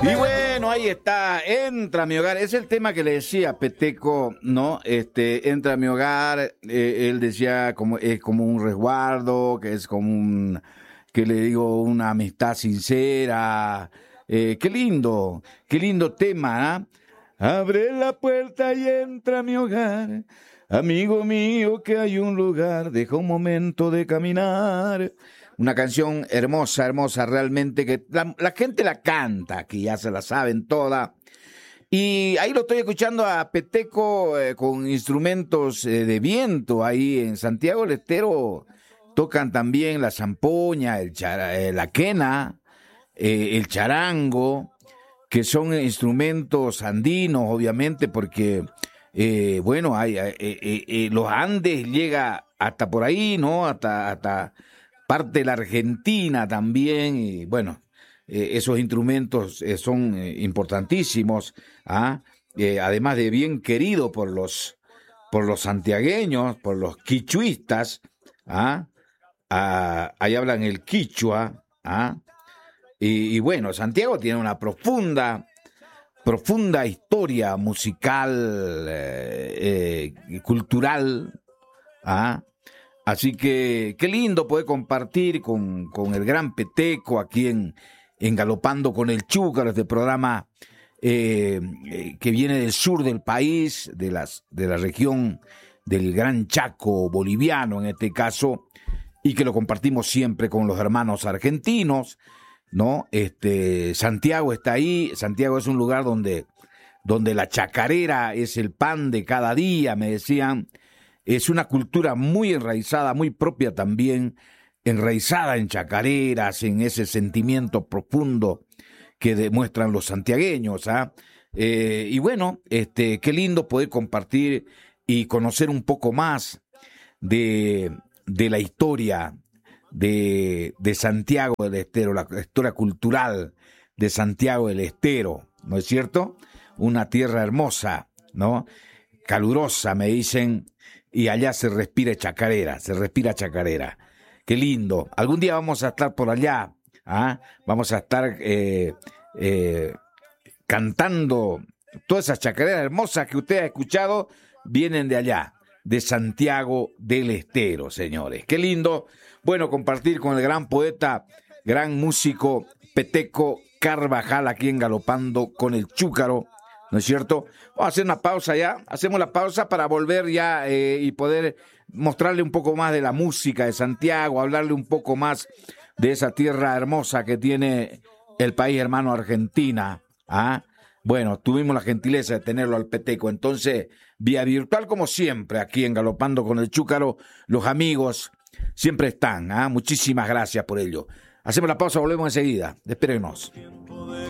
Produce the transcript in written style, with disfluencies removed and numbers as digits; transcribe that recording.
Y bueno, ahí está, Entra a mi hogar, es el tema que le decía Peteco, ¿no? Entra a mi hogar, él decía como es como un resguardo, que es como un, que le digo, una amistad sincera, qué lindo tema, ¿ah? Abre la puerta y entra a mi hogar, amigo mío, que hay un lugar, deja un momento de caminar. Una canción hermosa, hermosa, realmente, que la gente la canta, que ya se la saben toda. Y ahí lo estoy escuchando a Peteco con instrumentos de viento, ahí en Santiago del Estero tocan también la zampoña, la quena, el charango, que son instrumentos andinos, obviamente, porque, bueno, los Andes llega hasta por ahí, ¿no? Hasta parte de la Argentina también, y bueno, esos instrumentos son importantísimos, ¿ah? Además de bien querido por los santiagueños, por los quichuistas, ¿ah? Ahí hablan el quichua, ¿ah? Y bueno, Santiago tiene una profunda historia musical, cultural, ¿ah? Así que qué lindo poder compartir con el gran Peteco aquí en Galopando con el Chúcaro, este programa que viene del sur del país, de la región del Gran Chaco boliviano en este caso, y que lo compartimos siempre con los hermanos argentinos, ¿no? Santiago está ahí. Santiago es un lugar donde la chacarera es el pan de cada día, me decían. Es una cultura muy enraizada, muy propia también, enraizada en chacareras, en ese sentimiento profundo que demuestran los santiagueños, ¿ah? Y bueno, qué lindo poder compartir y conocer un poco más de la historia de Santiago del Estero, la historia cultural de Santiago del Estero, ¿no es cierto? Una tierra hermosa, ¿no? Calurosa, me dicen, y allá se respira chacarera. Qué lindo. Algún día vamos a estar por allá, ¿ah? Vamos a estar cantando todas esas chacareras hermosas que usted ha escuchado, vienen de allá, de Santiago del Estero, señores. Qué lindo. Bueno, compartir con el gran poeta, gran músico Peteco Carvajal aquí en Galopando con el Chúcaro, ¿no es cierto? Vamos a hacer una pausa ya, hacemos la pausa para volver ya y poder mostrarle un poco más de la música de Santiago, hablarle un poco más de esa tierra hermosa que tiene el país hermano Argentina, ¿ah? Bueno, tuvimos la gentileza de tenerlo al Peteco, entonces, vía virtual como siempre, aquí en Galopando con el Chúcaro, los amigos siempre están, ¿ah? Muchísimas gracias por ello. Hacemos la pausa, volvemos enseguida, espérenos.